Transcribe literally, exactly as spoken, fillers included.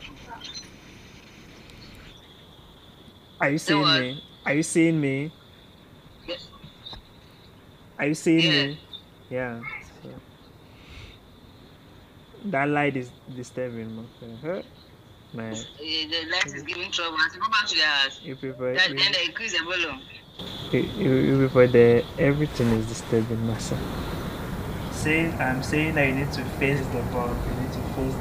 Are you Say seeing what? me? Are you seeing me? Yeah. Are you seeing Yeah. me? Yeah. So that light is disturbing my friend. Huh? Man, Eh, the light is you giving trouble. As you go back to their house, you prefer that, then you, they increase the volume. you, you you prefer the everything is disturbing, massa. Saying I'm saying that you need to face the bulb. You need to face